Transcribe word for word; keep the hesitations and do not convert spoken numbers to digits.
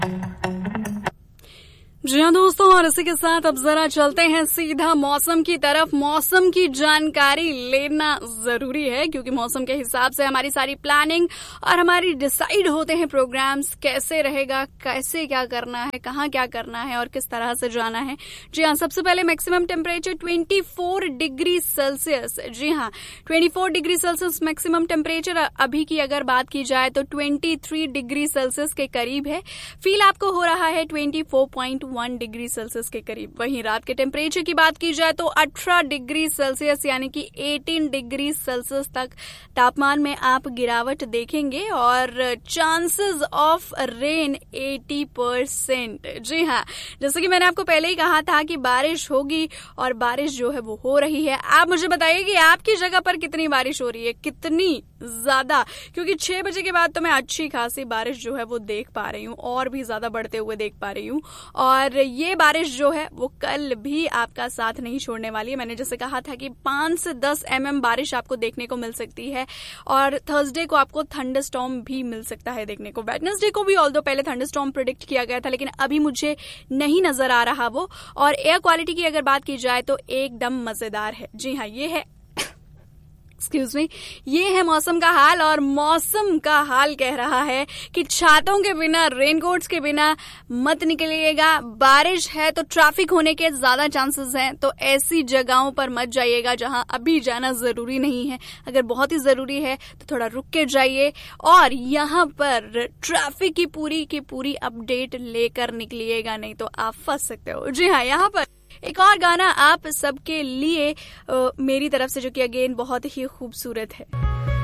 जी हाँ दोस्तों, और इसी के साथ अब जरा चलते हैं सीधा मौसम की तरफ। मौसम की जानकारी लेना जरूरी है क्योंकि मौसम के हिसाब से हमारी सारी प्लानिंग और हमारी डिसाइड होते हैं प्रोग्राम्स कैसे रहेगा, कैसे क्या करना है, कहाँ क्या करना है और किस तरह से जाना है। जी हाँ, सबसे पहले मैक्सिमम टेम्परेचर चौबीस डिग्री सेल्सियस। जी हाँ, चौबीस डिग्री सेल्सियस मैक्सिमम टेम्परेचर। अभी की अगर बात की जाए तो तेईस डिग्री सेल्सियस के करीब है। फील आपको हो रहा है चौबीस पॉइंट वन डिग्री सेल्सियस के करीब। वहीं रात के टेम्परेचर की बात की जाए तो अठारह डिग्री सेल्सियस यानी कि अठारह डिग्री सेल्सियस तक तापमान में आप गिरावट देखेंगे और चांसेस ऑफ रेन अस्सी परसेंट। जी हाँ, जैसे कि मैंने आपको पहले ही कहा था कि बारिश होगी और बारिश जो है वो हो रही है। आप मुझे बताइए कि आपकी जगह पर कितनी बारिश हो रही है, कितनी ज्यादा, क्योंकि छह बजे के बाद तो मैं अच्छी खासी बारिश जो है वो देख पा रही हूँ और भी ज्यादा बढ़ते हुए देख पा रही हूँ। और ये बारिश जो है वो कल भी आपका साथ नहीं छोड़ने वाली है। मैंने जैसे कहा था कि पांच से दस एम एम बारिश आपको देखने को मिल सकती है और थर्सडे को आपको थंडरस्टॉर्म भी मिल सकता है देखने को। वेडनेसडे को भी ऑल्दो पहले थंडरस्टॉर्म प्रेडिक्ट किया गया था लेकिन अभी मुझे नहीं नजर आ रहा वो। और एयर क्वालिटी की अगर बात की जाए तो एकदम मजेदार है। जी हाँ, ये है एक्सक्यूज मी ये है मौसम का हाल। और मौसम का हाल कह रहा है कि छातों के बिना, रेनकोट्स के बिना मत निकलिएगा। बारिश है तो ट्रैफिक होने के ज्यादा चांसेस हैं, तो ऐसी जगहों पर मत जाइएगा जहां अभी जाना जरूरी नहीं है। अगर बहुत ही जरूरी है तो थोड़ा रुक के जाइए और यहाँ पर ट्रैफिक की पूरी की पूरी अपडेट लेकर निकलिएगा, नहीं तो आप फंस सकते हो। जी हाँ, यहाँ पर एक और गाना आप सबके लिए आ, मेरी तरफ से, जो कि अगेन बहुत ही खूबसूरत है।